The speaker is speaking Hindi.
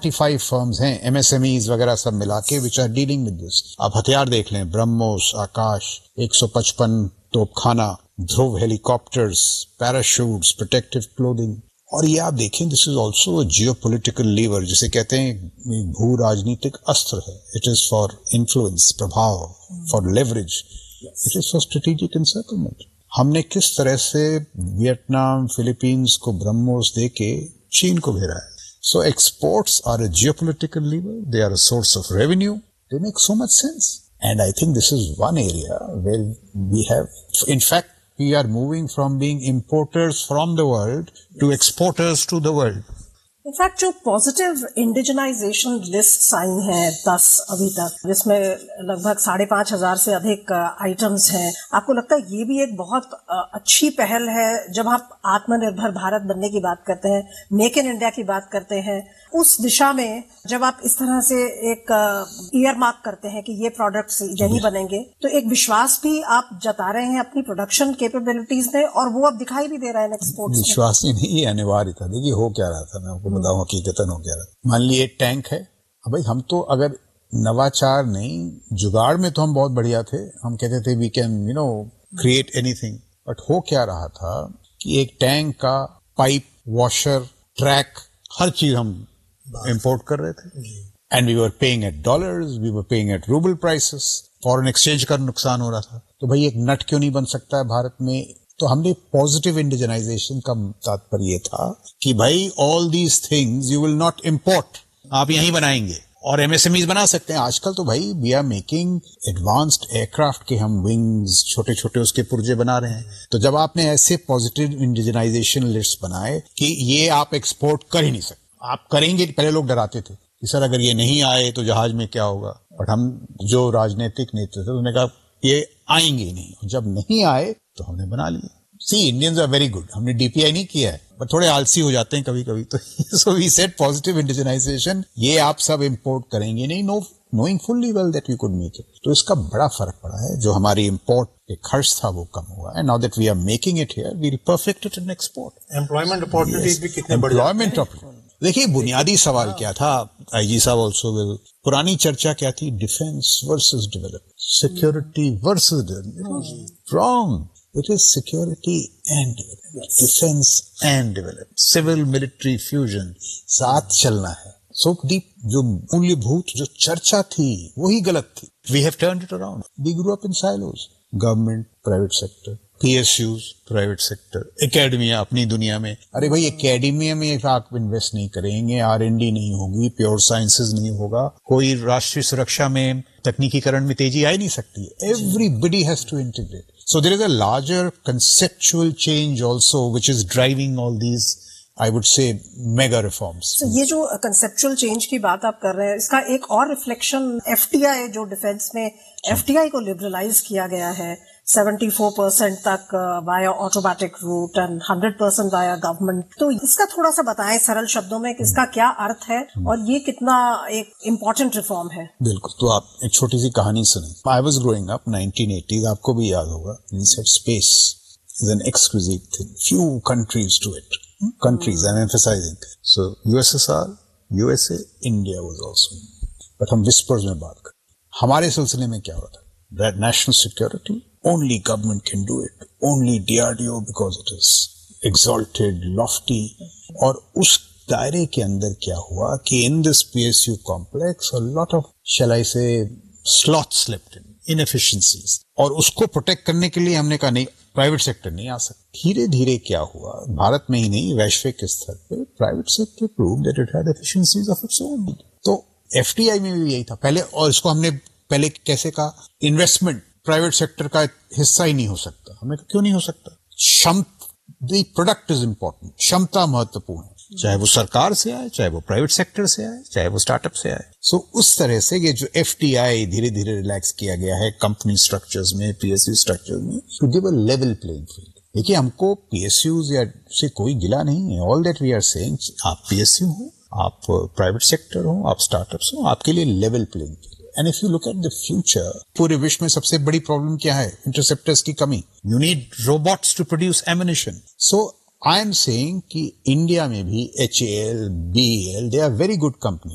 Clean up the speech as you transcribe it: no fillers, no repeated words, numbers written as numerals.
45 फर्म्स हैं, MSMEs वगैरह सब मिला के which are dealing with this. आप हथियार देख लें, ब्रह्मोस, आकाश, 155 तोपखाना, ध्रुव हेलीकॉप्टर्स, पैराशूट्स, प्रोटेक्टिव क्लोथिंग। और ये आप देखें, this is also geopolitical liver, जिसे कहते हैं भू राजनीतिक अस्त्र है। इट इज फॉर इन्फ्लुएंस, प्रभाव, for leverage, it is for strategic encirclement. हमने किस तरह से वियतनाम, फिलीपींस को ब्रह्मोस देके चीन को घेरा है। सो exports are a geopolitical liver, they are a source of revenue, they make so much sense. And I think this is one area where we have, in fact, we are moving from being importers from the world to exporters to the world. In fact जो पॉजिटिव इंडिजनाइजेशन लिस्ट आई हैं 10 अभी तक, जिसमें लगभग 5,500 से अधिक आइटम्स हैं, आपको लगता है ये भी एक बहुत अच्छी पहल है? जब आप आत्मनिर्भर भारत बनने की बात करते हैं, मेक इन इंडिया की बात करते हैं, उस दिशा में जब आप इस तरह से एक ईयर मार्क करते हैं कि ये प्रोडक्ट्स यही बनेंगे, तो एक विश्वास भी आप जता रहे हैं अपनी प्रोडक्शन कैपेबिलिटीज में, और वो अब दिखाई भी दे रहा है एक्सपोर्ट्स में। विश्वास ही नहीं, अनिवार्य था। देखिए हो क्या रहा था, मैं आपको बताऊं हकीकतन हो क्या रहा। मान लीजिए एक टैंक है, भाई हम तो अगर नवाचार नहीं, जुगाड़ में तो हम बहुत बढ़िया थे, हम कहते थे we can create anything. But हो क्या रहा था कि एक टैंक का पाइप, वॉशर, ट्रैक, हर चीज हम इंपोर्ट कर रहे थे, and we were paying eight dollars, we were paying eight rouble prices, foreign exchange का नुकसान हो रहा था। तो भाई एक नट क्यों नहीं बन सकता है भारत में? तो हमने पॉजिटिव इंडिजनाइजेशन का तात्पर्य था कि भाई all these things you will not import, आप यहीं बनाएंगे, और MSMEs बना सकते हैं। आजकल तो भाई we are making advanced aircraft के हम विंग्स, छोटे छोटे उसके पुर्जे बना रहे हैं। तो जब आपने ऐसे पॉजिटिव इंडिजनाइजेशन लिस्ट बनाए कि ये आप एक्सपोर्ट कर ही नहीं सकते, आप करेंगे, पहले लोग डराते थे कि सर अगर ये नहीं आए तो जहाज में क्या होगा, बट हम जो राजनीतिक नेता थे उन्होंने कहा ये आएंगे ही नहीं। जब नहीं आए तो हमने बना लिए। सी, इंडियंस आर वेरी गुड, हमने DPI नहीं किया है, बट थोड़े आलसी हो जाते हैं कभी कभी। तो so we said positive indigenisation, ये आप सब इंपोर्ट करेंगे नहीं, knowing fully well that we could make it. तो इसका बड़ा फर्क पड़ा है, जो हमारी इंपोर्ट के खर्च था वो कम हुआ है। Now that we are making it here, we perfect it in export. Employment opportunities भी कितने बढ़ जाते हैं। देखिए बुनियादी सवाल क्या था, IG साहब ऑल्सो विल, पुरानी चर्चा क्या थी, defence versus development, security versus development. Wrong, it is security and development, defence and development, civil military fusion, साथ चलना है। सो डीप जो मूल्यभूत जो चर्चा थी वही गलत थी। We have turned it around, we grew up in silos, government, private sector, PSUs, private sector, academia अपनी दुनिया में। अरे भाई एकेडमिया में आप इन्वेस्ट नहीं करेंगे, R&D नहीं होगी, प्योर साइंसेज नहीं होगा, कोई राष्ट्रीय सुरक्षा में तकनीकीकरण में तेजी आ ही नहीं सकती। Everybody has to integrate. So there is a larger conceptual change also which is driving all these, I would say, mega reforms. So, ये जो कंसेप्चुअल चेंज की बात आप कर रहे हैं, इसका एक और रिफ्लेक्शन FDI, जो डिफेंस में FDI को लिबरलाइज किया गया है 74% तक via automatic route and 100% via government. तो इसका थोड़ा सा बताएं सरल शब्दों में कि इसका क्या अर्थ है और ये कितना एक इम्पोर्टेंट रिफॉर्म है। बिल्कुल, तो आप एक छोटी सी कहानी सुने। I was growing up 1980s, आपको भी याद होगा, he said space is an exquisite thing, few countries do it. Countries, I'm emphasizing. So USSR, USA, India was also. But हम whispers में बात करें, हमारे सिलसिले में क्या होता है? National security, only government can do it. Only DRDO because it is exalted, lofty. और उस दायरे के अंदर क्या हुआ कि in this PSU complex a lot of, shall I say, slots slept in, inefficiencies. और उसको प्रोटेक्ट करने के लिए हमने कहा नहीं, प्राइवेट सेक्टर नहीं आ सकता। धीरे धीरे क्या हुआ, भारत में ही नहीं वैश्विक स्तर पे private sector prove that it had efficiencies of its own. तो FDI में भी यही था पहले, और इसको हमने पहले कैसे कहा, इन्वेस्टमेंट प्राइवेट सेक्टर का हिस्सा ही नहीं हो सकता। हमें क्यों नहीं हो सकता? द प्रोडक्ट इज इंपॉर्टेंट, क्षमता महत्वपूर्ण है, चाहे वो सरकार से आए, चाहे वो प्राइवेट सेक्टर से आए, चाहे वो स्टार्टअप से आए। सो उस तरह से ये जो FDI धीरे धीरे रिलैक्स किया गया है कंपनी स्ट्रक्चर्स में, PSU स्ट्रक्चर्स में, to give a level playing field. देखिए हमको PSUs या से कोई गिला नहीं है। All that we are saying, आप PSU हो, आप प्राइवेट सेक्टर हो, आप स्टार्टअप्स हो, आपके लिए level playing field. And if you look at the future, पूरे विश्व में सबसे बड़ी प्रॉब्लम क्या है? इंटरसेप्टर्स की कमी। You need robots to produce ammunition. So I am saying कि इंडिया में भी HAL, BEL, they are very good companies.